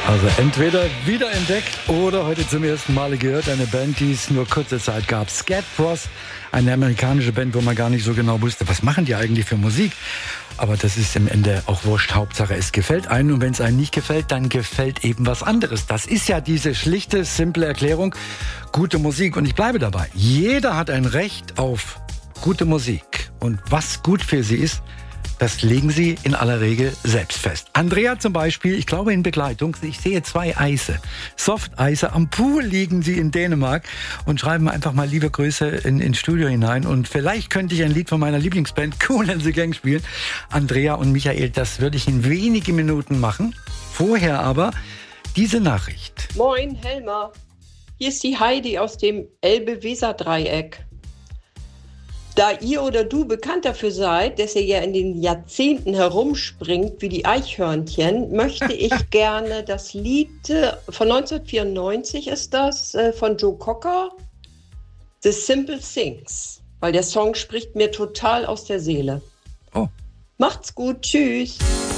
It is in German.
Also entweder wiederentdeckt oder heute zum ersten Mal gehört. Eine Band, die es nur kurze Zeit gab. Scat Bros, eine amerikanische Band, wo man gar nicht so genau wusste, was machen die eigentlich für Musik. Aber das ist im Ende auch wurscht. Hauptsache, es gefällt einem. Und wenn es einem nicht gefällt, dann gefällt eben was anderes. Das ist ja diese schlichte, simple Erklärung. Gute Musik. Und ich bleibe dabei. Jeder hat ein Recht auf gute Musik. Und was gut für sie ist, das legen sie in aller Regel selbst fest. Andrea zum Beispiel, ich glaube in Begleitung, ich sehe 2 Eise, Soft-Eise, am Pool liegen sie in Dänemark und schreiben einfach mal liebe Grüße ins Studio hinein. Und vielleicht könnte ich ein Lied von meiner Lieblingsband Kool and the Gang spielen. Andrea und Michael, das würde ich in wenigen Minuten machen. Vorher aber diese Nachricht. Moin Helmer, hier ist die Heidi aus dem Elbe-Weser-Dreieck. Da ihr oder du bekannt dafür seid, dass ihr ja in den Jahrzehnten herumspringt wie die Eichhörnchen, möchte ich gerne das Lied von 1994 ist das, von Joe Cocker, The Simple Things, weil der Song spricht mir total aus der Seele. Oh. Macht's gut, tschüss.